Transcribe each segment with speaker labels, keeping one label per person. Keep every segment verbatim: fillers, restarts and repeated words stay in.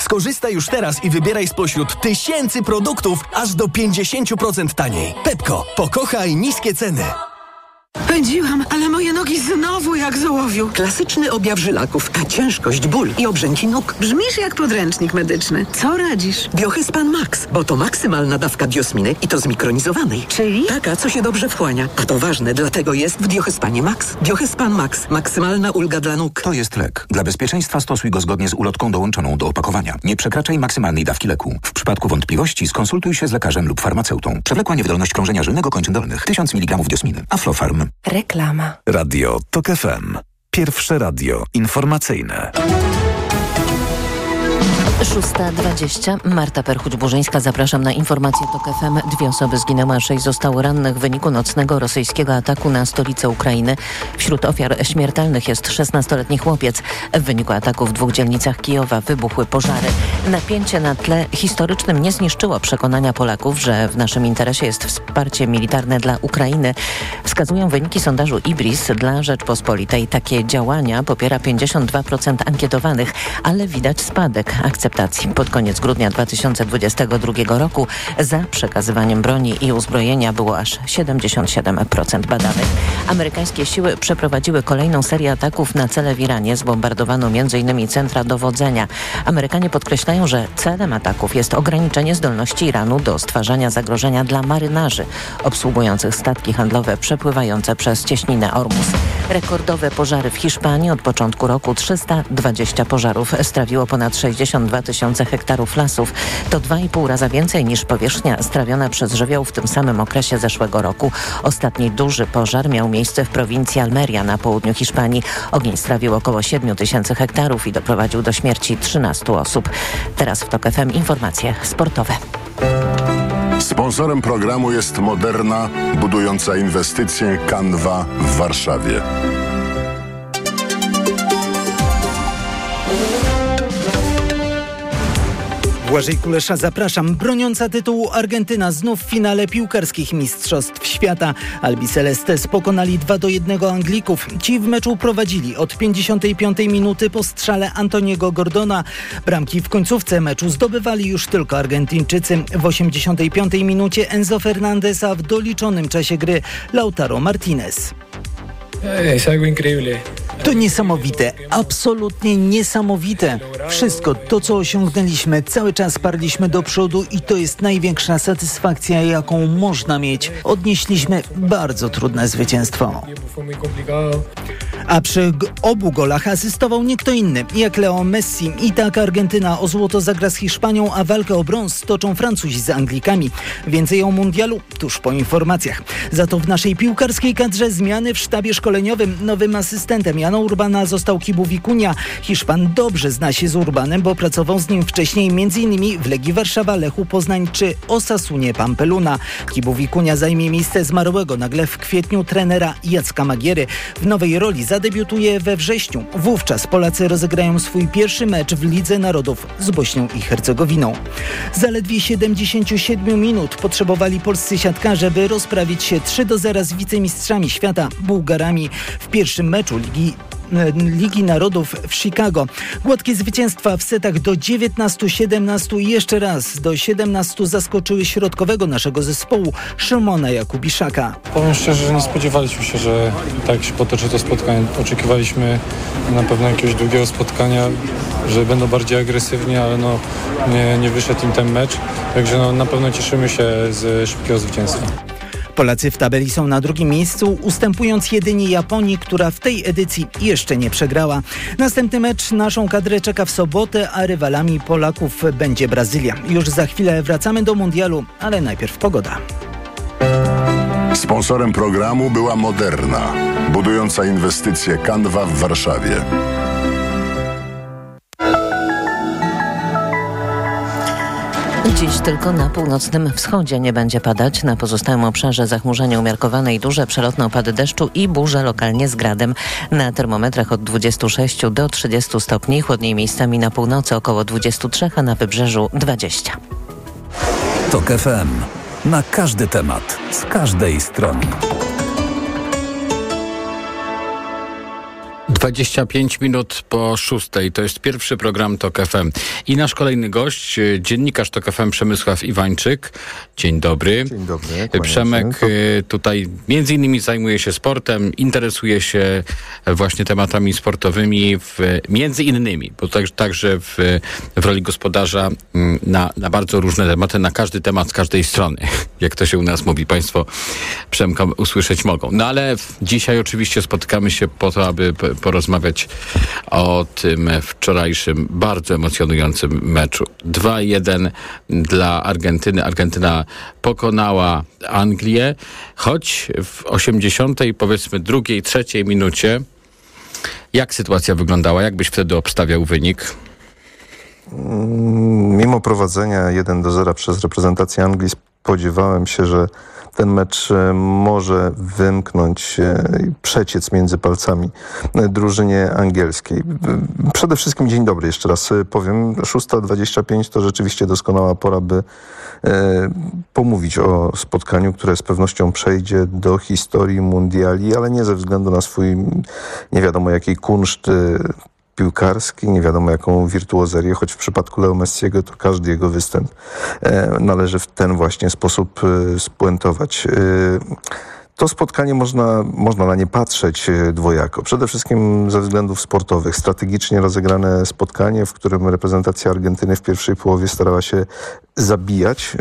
Speaker 1: Skorzystaj już teraz i wybieraj spośród tysięcy produktów aż do pięćdziesiąt procent taniej. Pepko, pokochaj niskie ceny.
Speaker 2: Pędziłam, ale moje nogi znowu jak z ołowiu.
Speaker 3: Klasyczny objaw żylaków, a ciężkość, ból i obrzęki nóg.
Speaker 2: Brzmisz jak podręcznik medyczny. Co radzisz?
Speaker 3: Biohyspan Max, bo to maksymalna dawka diosminy i to zmikronizowanej.
Speaker 2: Czyli?
Speaker 3: Taka, co się dobrze wchłania. A to ważne, dlatego jest w Biohyspanie Max. Biohyspan Max. Maksymalna ulga dla nóg.
Speaker 4: To jest lek. Dla bezpieczeństwa stosuj go zgodnie z ulotką dołączoną do opakowania. Nie przekraczaj maksymalnej dawki leku. W przypadku wątpliwości skonsultuj się z lekarzem lub farmaceutą. Przewlekła niewydolność krążenia żylnego kończyn dolnych. tysiąc miligramów diosminy. Aflofarm.
Speaker 5: Reklama.
Speaker 6: Radio TOK F M. Pierwsze radio informacyjne.
Speaker 5: szósta dwadzieścia. Marta Perchuć-Burzyńska. Zapraszam na informacje TOK F M. Dwie osoby zginęły, a sześć zostało rannych w wyniku nocnego rosyjskiego ataku na stolicę Ukrainy. Wśród ofiar śmiertelnych jest szesnastoletni chłopiec. W wyniku ataku w dwóch dzielnicach Kijowa wybuchły pożary. Napięcie na tle historycznym nie zniszczyło przekonania Polaków, że w naszym interesie jest wsparcie militarne dla Ukrainy. Wskazują wyniki sondażu IBRIS dla Rzeczpospolitej. Takie działania popiera pięćdziesiąt dwa procent ankietowanych, ale widać spadek akceptacji. Pod koniec grudnia dwa tysiące dwudziestego drugiego roku za przekazywaniem broni i uzbrojenia było aż siedemdziesiąt siedem procent badanych. Amerykańskie siły przeprowadziły kolejną serię ataków na cele w Iranie. Zbombardowano między innymi centra dowodzenia. Amerykanie podkreślają, że celem ataków jest ograniczenie zdolności Iranu do stwarzania zagrożenia dla marynarzy obsługujących statki handlowe przepływające przez cieśninę Ormus. Rekordowe pożary w Hiszpanii. Od początku roku trzysta dwadzieścia pożarów strawiło ponad sześćdziesiąt dwa tysiące hektarów lasów. To dwa i pół raza więcej niż powierzchnia strawiona przez żywioł w tym samym okresie zeszłego roku. Ostatni duży pożar miał miejsce w prowincji Almeria na południu Hiszpanii. Ogień strawił około siedem tysięcy hektarów i doprowadził do śmierci trzynastu osób. Teraz w TOK F M informacje sportowe.
Speaker 7: Sponsorem programu jest Moderna, budująca inwestycje Canva w Warszawie.
Speaker 8: Błażej Kulesza, zapraszam. Broniąca tytułu Argentyna znów w finale piłkarskich Mistrzostw Świata. Albi Celestes pokonali dwa do jednego Anglików. Ci w meczu prowadzili od pięćdziesiątej piątej minuty po strzale Antoniego Gordona. Bramki w końcówce meczu zdobywali już tylko Argentyńczycy. W osiemdziesiątej piątej minucie Enzo Fernandez, a w doliczonym czasie gry Lautaro Martinez. To niesamowite, absolutnie niesamowite. Wszystko to, co osiągnęliśmy, cały czas parliśmy do przodu i to jest największa satysfakcja, jaką można mieć. Odnieśliśmy bardzo trudne zwycięstwo. A przy g- obu golach asystował nie kto inny, jak Leo Messi. I tak Argentyna o złoto zagra z Hiszpanią, a walkę o brąz toczą Francuzi z Anglikami. Więcej o mundialu tuż po informacjach. Za to w naszej piłkarskiej kadrze zmiany w sztabie szkoleniowym. Nowym asystentem Jana Urbana został Kibu Wikunia. Hiszpan dobrze zna się z Urbanem, bo pracował z nim wcześniej m.in. w Legii Warszawa, Lechu Poznań czy Osasunie Pampeluna. Kibu Wikunia zajmie miejsce zmarłego nagle w kwietniu trenera Jacka Magiery. W nowej roli zadebiutuje we wrześniu. Wówczas Polacy rozegrają swój pierwszy mecz w Lidze Narodów z Bośnią i Hercegowinną. Zaledwie siedemdziesiąt siedem minut potrzebowali polscy siatkarze, by rozprawić się trzy do zera z wicemistrzami świata Bułgarami w pierwszym meczu Ligi Ligi Narodów w Chicago. Gładkie zwycięstwa w setach do dziewiętnastu siedemnastu i jeszcze raz do siedemnastu zaskoczyły środkowego naszego zespołu Szymona Jakubiszaka.
Speaker 9: Powiem szczerze, że nie spodziewaliśmy się, że tak się potoczy to spotkanie. Oczekiwaliśmy na pewno jakiegoś długiego spotkania, że będą bardziej agresywni, ale no nie, nie wyszedł im ten mecz. Także no, na pewno cieszymy się z szybkiego zwycięstwa.
Speaker 8: Polacy w tabeli są na drugim miejscu, ustępując jedynie Japonii, która w tej edycji jeszcze nie przegrała. Następny mecz naszą kadrę czeka w sobotę, a rywalami Polaków będzie Brazylia. Już za chwilę wracamy do mundialu, ale najpierw pogoda.
Speaker 7: Sponsorem programu była Moderna, budująca inwestycje Canva w Warszawie.
Speaker 5: Dziś tylko na północnym wschodzie nie będzie padać. Na pozostałym obszarze zachmurzenie umiarkowane i duże, przelotne opady deszczu i burze lokalnie z gradem. Na termometrach od dwudziestu sześciu do trzydziestu stopni. Chłodniej miejscami na północy około dwudziestu trzech, a na wybrzeżu dwadzieścia.
Speaker 6: TOK F M. Na każdy temat, z każdej strony.
Speaker 10: dwadzieścia pięć minut po szóstej. To jest pierwszy program TOK F M. I nasz kolejny gość, dziennikarz TOK F M Przemysław Iwańczyk. Dzień dobry.
Speaker 11: Dzień dobry.
Speaker 10: Przemek
Speaker 11: to...
Speaker 10: tutaj między innymi zajmuje się sportem, interesuje się właśnie tematami sportowymi, w, między innymi, bo tak, także w, w roli gospodarza na, na bardzo różne tematy, na każdy temat z każdej strony. Jak to się u nas mówi, Państwo Przemka usłyszeć mogą. No ale dzisiaj oczywiście spotykamy się po to, aby porozmawiać o tym wczorajszym, bardzo emocjonującym meczu. dwa jeden dla Argentyny. Argentyna pokonała Anglię, choć w osiemdziesiątej, powiedzmy drugiej, trzeciej minucie. Jak sytuacja wyglądała? Jak byś wtedy obstawiał wynik?
Speaker 11: Mimo prowadzenia jeden do zera przez reprezentację Anglii, spodziewałem się, że ten mecz może wymknąć przeciec między palcami drużynie angielskiej. Przede wszystkim dzień dobry, jeszcze raz powiem. szósta dwadzieścia pięć to rzeczywiście doskonała pora, by pomówić o spotkaniu, które z pewnością przejdzie do historii mundiali, ale nie ze względu na swój nie wiadomo jakiej kunszt piłkarski, nie wiadomo jaką wirtuozerię, choć w przypadku Leo Messiego to każdy jego występ e, należy w ten właśnie sposób e, spuentować. E, To spotkanie można, można na nie patrzeć dwojako. Przede wszystkim ze względów sportowych. Strategicznie rozegrane spotkanie, w którym reprezentacja Argentyny w pierwszej połowie starała się zabijać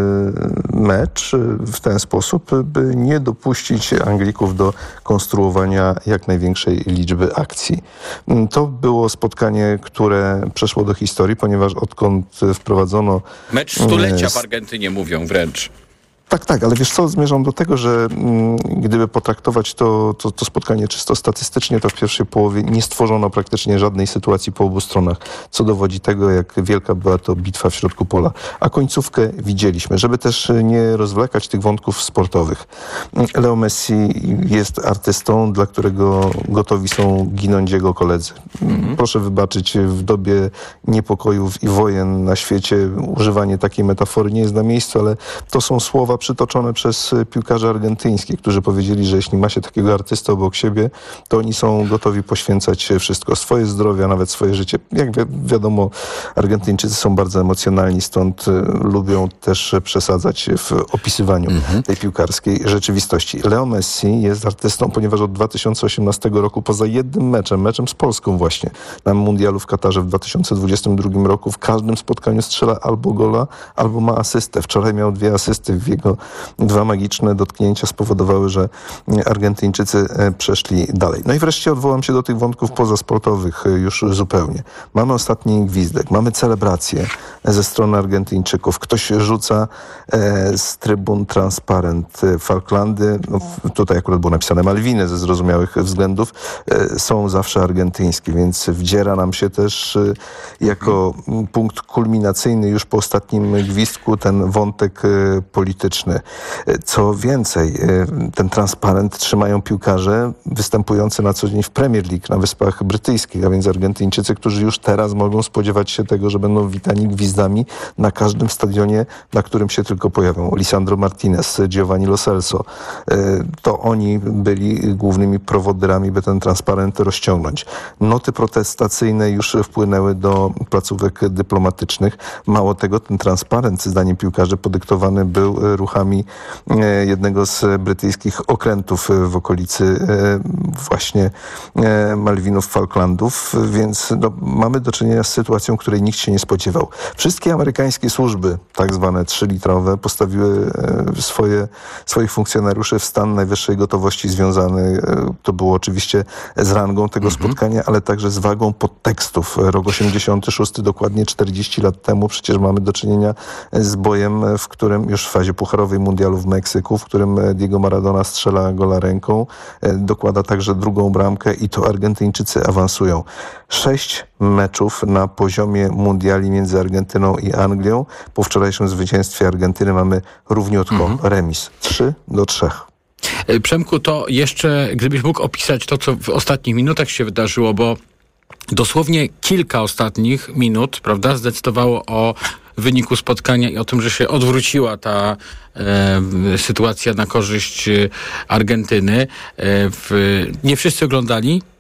Speaker 11: mecz w ten sposób, by nie dopuścić Anglików do konstruowania jak największej liczby akcji. To było spotkanie, które przeszło do historii, ponieważ odkąd wprowadzono...
Speaker 10: Mecz stulecia w Argentynie mówią wręcz.
Speaker 11: Tak, tak, ale wiesz co, zmierzam do tego, że mm, gdyby potraktować to, to, to spotkanie czysto statystycznie, to w pierwszej połowie nie stworzono praktycznie żadnej sytuacji po obu stronach, co dowodzi tego, jak wielka była to bitwa w środku pola. A końcówkę widzieliśmy, żeby też nie rozwlekać tych wątków sportowych. Leo Messi jest artystą, dla którego gotowi są ginąć jego koledzy. Mhm. Proszę wybaczyć, w dobie niepokojów i wojen na świecie używanie takiej metafory nie jest na miejscu, ale to są słowa przytoczone przez piłkarzy argentyńskich, którzy powiedzieli, że jeśli ma się takiego artystę obok siebie, to oni są gotowi poświęcać wszystko, swoje zdrowie, a nawet swoje życie. Jak wi- wiadomo, Argentyńczycy są bardzo emocjonalni, stąd y, lubią też przesadzać w opisywaniu mhm. tej piłkarskiej rzeczywistości. Leo Messi jest artystą, ponieważ od dwa tysiące osiemnastego roku, poza jednym meczem, meczem z Polską właśnie, na mundialu w Katarze w dwa tysiące dwudziestym drugim roku, w każdym spotkaniu strzela albo gola, albo ma asystę. Wczoraj miał dwie asysty w jego dwa magiczne dotknięcia spowodowały, że Argentyńczycy przeszli dalej. No i wreszcie odwołam się do tych wątków pozasportowych już zupełnie. Mamy ostatni gwizdek, mamy celebrację ze strony Argentyńczyków. Ktoś rzuca e, z trybun transparent. Falklandy, no, tutaj akurat było napisane Malwiny ze zrozumiałych względów, e, są zawsze argentyńskie, więc wdziera nam się też e, jako punkt kulminacyjny już po ostatnim gwizdku ten wątek e, polityczny. Co więcej, ten transparent trzymają piłkarze występujący na co dzień w Premier League na Wyspach Brytyjskich, a więc Argentyńczycy, którzy już teraz mogą spodziewać się tego, że będą witani gwizdami na każdym stadionie, na którym się tylko pojawią. Lisandro Martinez, Giovanni Lo Celso. To oni byli głównymi prowodyrami, by ten transparent rozciągnąć. Noty protestacyjne już wpłynęły do placówek dyplomatycznych. Mało tego, ten transparent, zdaniem piłkarzy, podyktowany był ruchami jednego z brytyjskich okrętów w okolicy właśnie Malwinów, Falklandów, więc no, mamy do czynienia z sytuacją, której nikt się nie spodziewał. Wszystkie amerykańskie służby, tak zwane trzylitrowe, postawiły swoje, swoich funkcjonariuszy w stan najwyższej gotowości związany, to było oczywiście z rangą tego mhm. spotkania, ale także z wagą podtekstów. Rok osiemdziesiąty szósty, dokładnie czterdzieści lat temu, przecież mamy do czynienia z bojem, w którym już w fazie pucharowej mundialu w Meksyku, w którym Diego Maradona strzela gola ręką, dokłada także drugą bramkę i to Argentyńczycy awansują. Sześć meczów na poziomie mundiali między Argentyną i Anglią. Po wczorajszym zwycięstwie Argentyny mamy równiutko mhm. remis trzy do trzech.
Speaker 10: Przemku, to jeszcze, gdybyś mógł opisać to, co w ostatnich minutach się wydarzyło, bo dosłownie kilka ostatnich minut, prawda, zdecydowało o wyniku spotkania i o tym, że się odwróciła ta e, sytuacja na korzyść Argentyny. E, w, nie wszyscy oglądali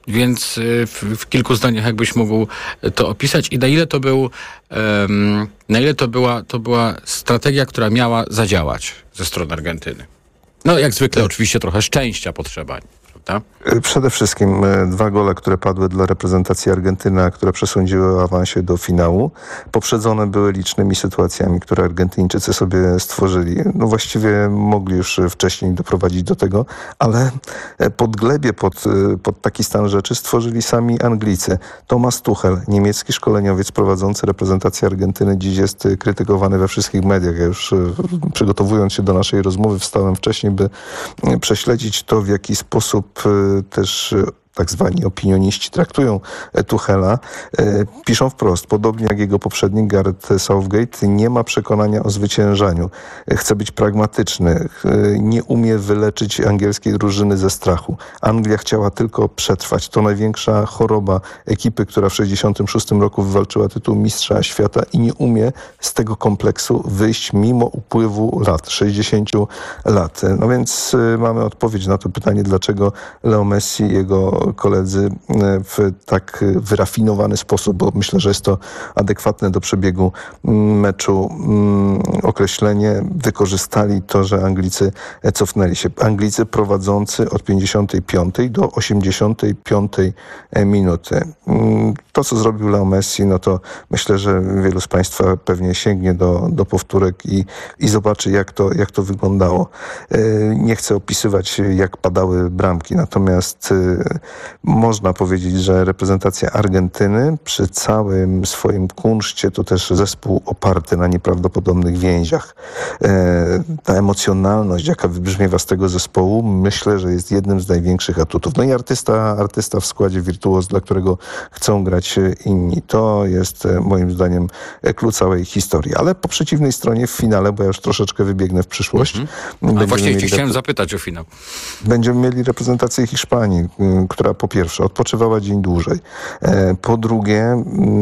Speaker 10: więc w, w kilku zdaniach jakbyś mógł to opisać i na ile to był, um, na ile to była, to była strategia, która miała zadziałać ze strony Argentyny. No jak zwykle oczywiście trochę szczęścia potrzeba.
Speaker 11: Przede wszystkim dwa gole, które padły dla reprezentacji Argentyny, a które przesądziły o awansie do finału, poprzedzone były licznymi sytuacjami, które Argentyńczycy sobie stworzyli. No właściwie mogli już wcześniej doprowadzić do tego, ale podglebie pod, pod taki stan rzeczy stworzyli sami Anglicy. Thomas Tuchel, niemiecki szkoleniowiec prowadzący reprezentację Argentyny, dziś jest krytykowany we wszystkich mediach. Ja już przygotowując się do naszej rozmowy wstałem wcześniej, by prześledzić to, w jaki sposób też tak zwani opinioniści traktują Tuchela. Piszą wprost, podobnie jak jego poprzednik Gareth Southgate, nie ma przekonania o zwyciężaniu. Chce być pragmatyczny. Nie umie wyleczyć angielskiej drużyny ze strachu. Anglia chciała tylko przetrwać. To największa choroba ekipy, która w sześćdziesiątym szóstym roku wywalczyła tytuł mistrza świata i nie umie z tego kompleksu wyjść mimo upływu lat, sześćdziesięciu lat. No więc mamy odpowiedź na to pytanie, dlaczego Leo Messi i jego koledzy w tak wyrafinowany sposób, bo myślę, że jest to adekwatne do przebiegu meczu określenie, wykorzystali to, że Anglicy cofnęli się. Anglicy prowadzący od pięćdziesiątej piątej do osiemdziesiątej piątej minuty. To, co zrobił Leo Messi, no to myślę, że wielu z Państwa pewnie sięgnie do, do powtórek i, i zobaczy, jak to, jak to wyglądało. Nie chcę opisywać, jak padały bramki, natomiast można powiedzieć, że reprezentacja Argentyny przy całym swoim kunszcie to też zespół oparty na nieprawdopodobnych więziach. Ta emocjonalność, jaka wybrzmiewa z tego zespołu, myślę, że jest jednym z największych atutów. No i artysta, artysta w składzie wirtuoz, dla którego chcą grać inni. To jest moim zdaniem klucz całej historii. Ale po przeciwnej stronie w finale, bo ja już troszeczkę wybiegnę w przyszłość.
Speaker 10: Mhm. A właśnie cię chciałem rep- zapytać o finał.
Speaker 11: Będziemy mieli reprezentację Hiszpanii, która po pierwsze odpoczywała dzień dłużej, po drugie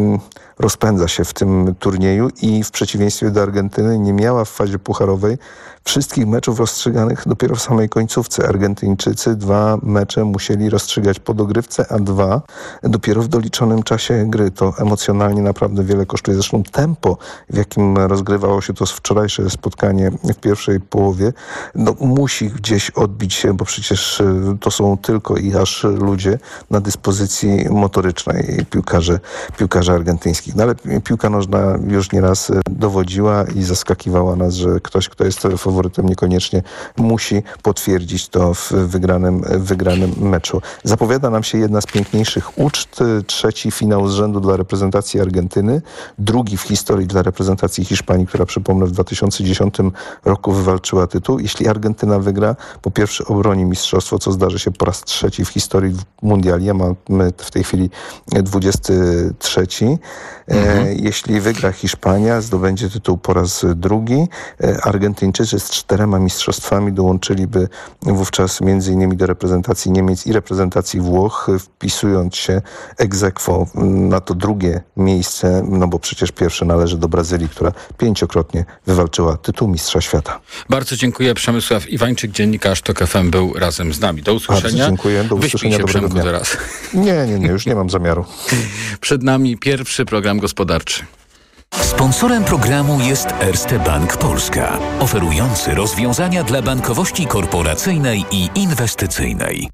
Speaker 11: rozpędza się w tym turnieju i w przeciwieństwie do Argentyny nie miała w fazie pucharowej wszystkich meczów rozstrzyganych dopiero w samej końcówce. Argentyńczycy dwa mecze musieli rozstrzygać po dogrywce, a dwa dopiero w doliczonym czasie gry. To emocjonalnie naprawdę wiele kosztuje. Zresztą tempo, w jakim rozgrywało się to wczorajsze spotkanie w pierwszej połowie, no musi gdzieś odbić się, bo przecież to są tylko i aż ludzie na dyspozycji motorycznej piłkarzy, piłkarzy argentyńskich. No ale piłka nożna już nieraz dowodziła i zaskakiwała nas, że ktoś, kto jest faworytem, niekoniecznie musi potwierdzić to w wygranym, wygranym meczu. Zapowiada nam się jedna z piękniejszych uczt. Trzeci finał z rzędu dla reprezentacji Argentyny. Drugi w historii dla reprezentacji Hiszpanii, która, przypomnę, w dwa tysiące dziesiątym roku wywalczyła tytuł. Jeśli Argentyna wygra, po pierwsze obroni mistrzostwo, co zdarzy się po raz trzeci w historii mundiali. Ja mamy w tej chwili dwudziesty trzeci. Mhm. Jeśli wygra Hiszpania, zdobędzie tytuł po raz drugi. Argentyńczycy z czterema mistrzostwami dołączyliby wówczas między innymi do reprezentacji Niemiec i reprezentacji Włoch, wpisując się ex aequo na to drugie miejsce, no bo przecież pierwsze należy do Brazylii, która pięciokrotnie wywalczyła tytuł mistrza świata.
Speaker 10: Bardzo dziękuję. Przemysław Iwańczyk, dziennikarz TOK F M, był razem z nami. Do usłyszenia.
Speaker 11: Bardzo dziękuję. Do usłyszenia.
Speaker 10: Wyśpij się, Przemku, teraz.
Speaker 11: Nie, nie, nie, już nie mam zamiaru.
Speaker 10: Przed nami pierwszy program gospodarczy.
Speaker 6: Sponsorem programu jest Erste Bank Polska, oferujący rozwiązania dla bankowości korporacyjnej i inwestycyjnej.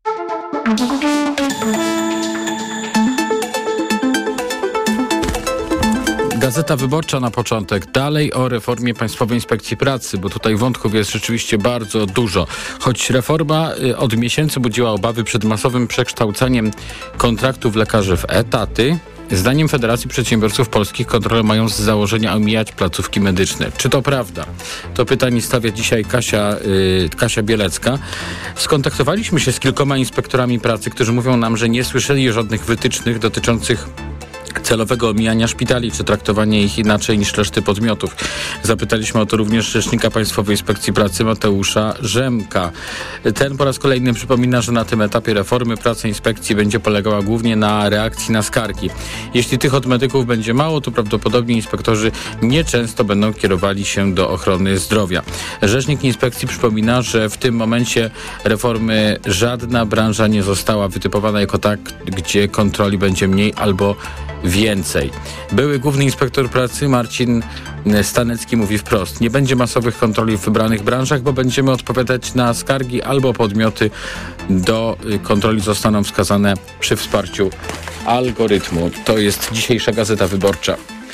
Speaker 10: Gazeta Wyborcza na początek. Dalej o reformie Państwowej Inspekcji Pracy, bo tutaj wątków jest rzeczywiście bardzo dużo. Choć reforma od miesięcy budziła obawy przed masowym przekształcaniem kontraktów lekarzy w etaty, zdaniem Federacji Przedsiębiorców Polskich kontrole mają z założenia omijać placówki medyczne. Czy to prawda? To pytanie stawia dzisiaj Kasia, yy, Kasia Bielecka. Skontaktowaliśmy się z kilkoma inspektorami pracy, którzy mówią nam, że nie słyszeli żadnych wytycznych dotyczących celowego omijania szpitali, czy traktowania ich inaczej niż reszty podmiotów. Zapytaliśmy o to również rzecznika Państwowej Inspekcji Pracy Mateusza Rzemka. Ten po raz kolejny przypomina, że na tym etapie reformy praca inspekcji będzie polegała głównie na reakcji na skargi. Jeśli tych od medyków będzie mało, to prawdopodobnie inspektorzy nieczęsto będą kierowali się do ochrony zdrowia. Rzecznik inspekcji przypomina, że w tym momencie reformy żadna branża nie została wytypowana jako tak, gdzie kontroli będzie mniej albo więcej. Były główny inspektor pracy Marcin Stanecki mówi wprost: nie będzie masowych kontroli w wybranych branżach, bo będziemy odpowiadać na skargi albo podmioty do kontroli zostaną wskazane przy wsparciu algorytmu. To jest dzisiejsza Gazeta Wyborcza.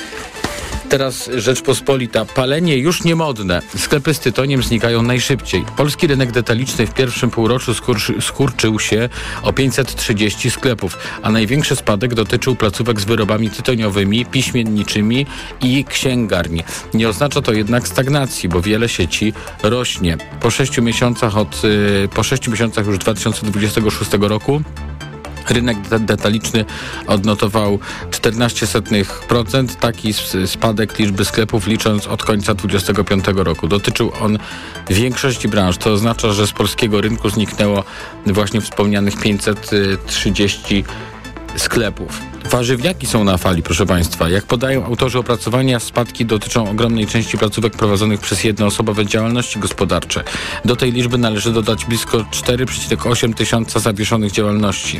Speaker 10: Teraz Rzeczpospolita. Palenie już niemodne. Sklepy z tytoniem znikają najszybciej. Polski rynek detaliczny w pierwszym półroczu skurczy, skurczył się o pięćset trzydzieści sklepów, a największy spadek dotyczył placówek z wyrobami tytoniowymi, piśmienniczymi i księgarni. Nie oznacza to jednak stagnacji, bo wiele sieci rośnie. Po sześciu miesiącach od, po sześciu miesiącach już dwa tysiące dwudziestego szóstego roku rynek detaliczny odnotował czternaście procent. Taki spadek liczby sklepów licząc od końca dwudziestego piątego roku. Dotyczył on większości branż. To oznacza, że z polskiego rynku zniknęło właśnie wspomnianych pięćset trzydzieści sklepów. Warzywniaki są na fali, proszę Państwa. Jak podają autorzy opracowania, spadki dotyczą ogromnej części placówek prowadzonych przez jednoosobowe działalności gospodarcze. Do tej liczby należy dodać blisko cztery przecinek osiem tysiąca zawieszonych działalności.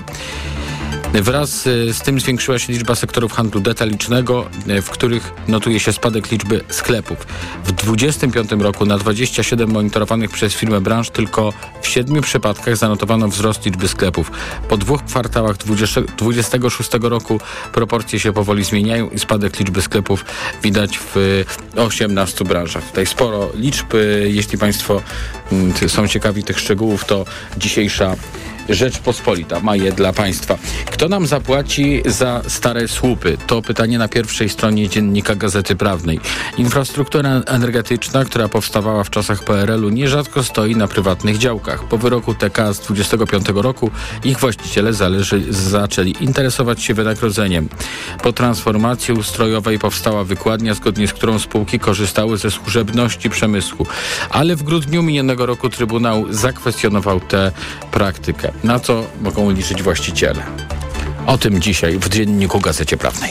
Speaker 10: Wraz z tym zwiększyła się liczba sektorów handlu detalicznego, w których notuje się spadek liczby sklepów. W dwudziestym piątym roku na dwadzieścia siedem monitorowanych przez firmę branż tylko w siedmiu przypadkach zanotowano wzrost liczby sklepów. Po dwóch kwartałach dwudziestego szóstego roku proporcje się powoli zmieniają i spadek liczby sklepów widać w osiemnastu branżach. Tutaj sporo liczb. Jeśli Państwo są ciekawi tych szczegółów, to dzisiejsza Rzeczpospolita ma je dla Państwa. Kto nam zapłaci za stare słupy? To pytanie na pierwszej stronie dziennika Gazety Prawnej. Infrastruktura energetyczna, która powstawała w czasach P R L u, nierzadko stoi na prywatnych działkach. Po wyroku T K z dwudziestego piątego roku ich właściciele zależy, zaczęli interesować się wynagrodzeniem. Po transformacji ustrojowej powstała wykładnia, zgodnie z którą spółki korzystały ze służebności przemysłu. Ale w grudniu minionego roku Trybunał zakwestionował tę praktykę. Na co mogą liczyć właściciele? O tym dzisiaj w dzienniku Gazecie Prawnej.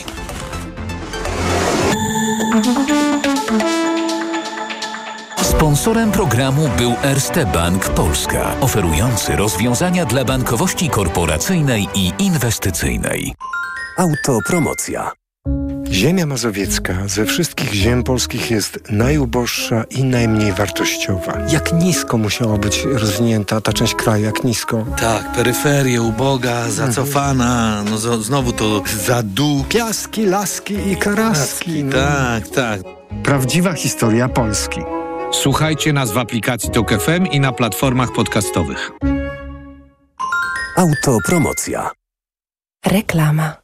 Speaker 6: Sponsorem programu był Erste Bank Polska, oferujący rozwiązania dla bankowości korporacyjnej i inwestycyjnej.
Speaker 12: Autopromocja. Ziemia mazowiecka ze wszystkich ziem polskich jest najuboższa i najmniej wartościowa. Jak nisko musiała być rozwinięta ta część kraju, jak nisko?
Speaker 13: Tak, peryferia uboga, zacofana, no z- znowu to zadół.
Speaker 12: Piaski, laski i karaski. No.
Speaker 13: Tak, tak.
Speaker 12: Prawdziwa historia Polski.
Speaker 14: Słuchajcie nas w aplikacji Tok F M i na platformach podcastowych.
Speaker 12: Autopromocja.
Speaker 15: Reklama.